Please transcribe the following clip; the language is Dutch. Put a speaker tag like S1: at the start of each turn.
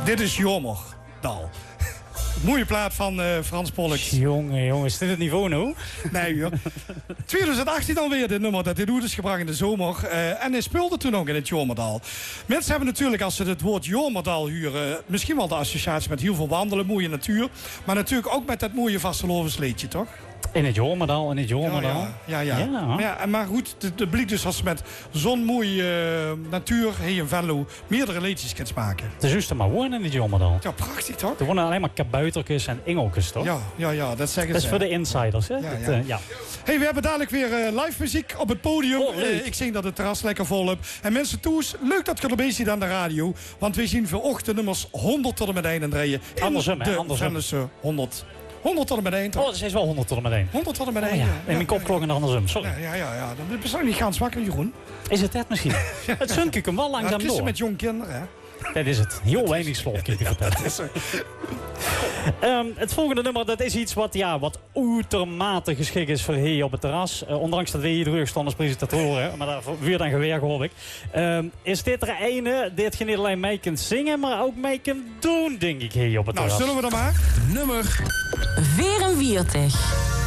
S1: Dit is Jomerdal. Mooie plaat van Frans Pollux.
S2: Jongen, is dit het niveau nou?
S1: Nee, joh. 2018 alweer, dit nummer dat hij doet, is gebracht in de zomer. En hij speelde toen ook in het Jomerdal. Mensen hebben natuurlijk, als ze het woord Jomerdal huren, misschien wel de associatie met heel veel wandelen, mooie natuur. Maar natuurlijk ook met dat mooie Vastelovensleedje, toch?
S2: In het Jomerdal.
S1: Ja. Maar goed, het blijkt dus als ze met zo'n mooie natuur hier in Venlo meerdere liedjes kunt maken.
S2: Het is juist maar wonen in het Jomerdal.
S1: Ja, prachtig toch?
S2: Er wonen alleen maar kabuitertjes en engeltjes, toch?
S1: Ja, dat zeggen ze.
S2: Dat is voor de insiders, hè?
S1: Ja. Hey, we hebben dadelijk weer live muziek op het podium. Ik zie dat het terras lekker vol hebt. En mensen, toes, leuk dat je erbij ziet aan de radio. Want we zien vanochtend de nummers 100 tot en met 1 en 3.
S2: Andersom.
S1: 100. 100 tot en met 1.
S2: Oh, het is wel 100 tot en met 1.
S1: 100 tot en met 1.
S2: Ja. En mijn kop klonk en andersom, sorry.
S1: Ja. Dat is ook niet gaan zwakker, Jeroen.
S2: Is het misschien? Het zunk ik hem wel langzaam door.
S1: Het is met jong kinderen, hè?
S2: Dat is het. Heel weinig slot, kan ik je vertellen. Het volgende nummer, dat is iets wat uitermate geschikt is voor hier op het terras. Ondanks dat we hier terug stonden als presentatoren. Maar daar weer dan geweer, geloof ik. Is dit er ene dat je niet alleen mee kunt zingen, maar ook mee kunt doen, denk ik, hier op het terras.
S1: Nou, zullen we dan maar?
S3: Nummer 44.